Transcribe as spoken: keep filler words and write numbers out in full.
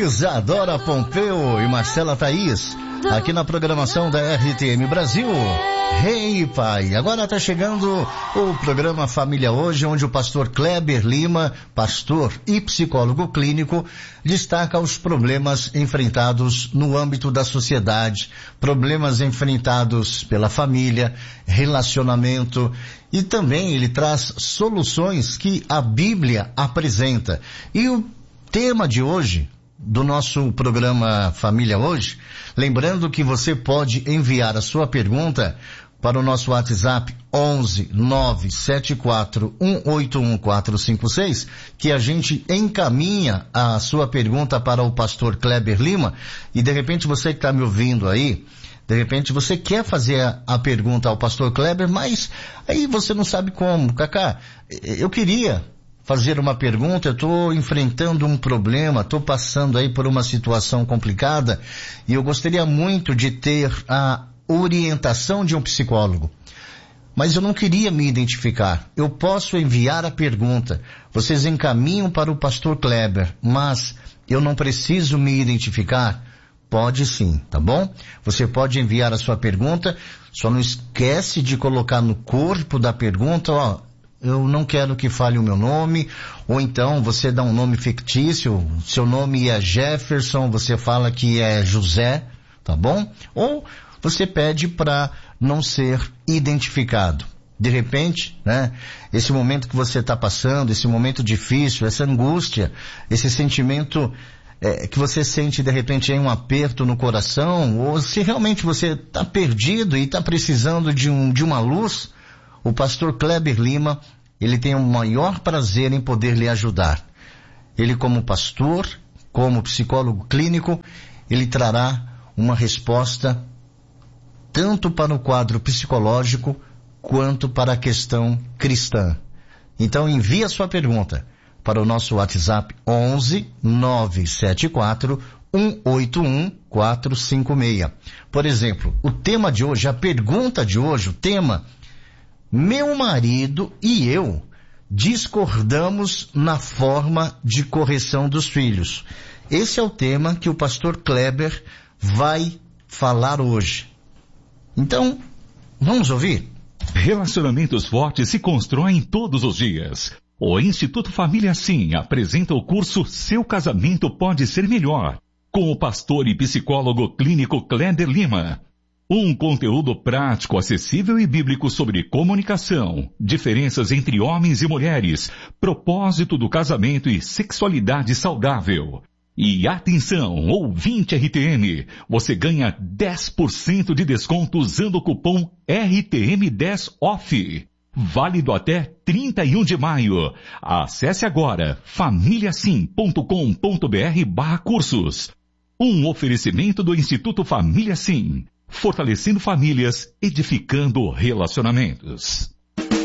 Isadora Pompeu e Marcela Thaís, aqui na programação da R T M Brasil. Hey, pai! Agora está chegando o programa Família Hoje, onde o pastor Kleber Lima, pastor e psicólogo clínico, destaca os problemas enfrentados no âmbito da sociedade, problemas enfrentados pela família, relacionamento, e também ele traz soluções que a Bíblia apresenta. E o tema de hoje, do nosso programa Família Hoje, lembrando que você pode enviar a sua pergunta para o nosso WhatsApp onze nove sete quatro um oito um quatro cinco seis, que a gente encaminha a sua pergunta para o pastor Kleber Lima. E de repente você que está me ouvindo aí, de repente você quer fazer a, a pergunta ao pastor Kleber, mas aí você não sabe como. Cacá, eu queria fazer uma pergunta, eu estou enfrentando um problema, estou passando aí por uma situação complicada e eu gostaria muito de ter a orientação de um psicólogo, mas eu não queria me identificar. Eu posso enviar a pergunta, vocês encaminham para o pastor Kleber, mas eu não preciso me identificar? Pode sim, tá bom? Você pode enviar a sua pergunta, só não esquece de colocar no corpo da pergunta, ó, eu não quero que fale o meu nome, ou então você dá um nome fictício, seu nome é Jefferson, você fala que é José, tá bom? Ou você pede para não ser identificado. De repente, né, esse momento que você está passando, esse momento difícil, essa angústia, esse sentimento é, que você sente de repente em um aperto no coração, ou se realmente você está perdido e está precisando de, um, de uma luz, o pastor Kleber Lima, ele tem o maior prazer em poder lhe ajudar. Ele, como pastor, como psicólogo clínico, ele trará uma resposta tanto para o quadro psicológico quanto para a questão cristã. Então envie a sua pergunta para o nosso WhatsApp onze nove sete quatro um oito um quatro cinco seis. Por exemplo, o tema de hoje, a pergunta de hoje, o tema: meu marido e eu discordamos na forma de correção dos filhos. Esse é o tema que o pastor Kleber vai falar hoje. Então, vamos ouvir? Relacionamentos fortes se constroem todos os dias. O Instituto Família Sim apresenta o curso Seu Casamento Pode Ser Melhor, com o pastor e psicólogo clínico Kleber Lima. Um conteúdo prático, acessível e bíblico sobre comunicação, diferenças entre homens e mulheres, propósito do casamento e sexualidade saudável. E atenção, ouvinte R T M, você ganha dez por cento de desconto usando o cupom R T M dez off. Válido até trinta e um de maio. Acesse agora famíliasim ponto com ponto br barra cursos. Um oferecimento do Instituto Família Sim. Fortalecendo famílias, edificando relacionamentos.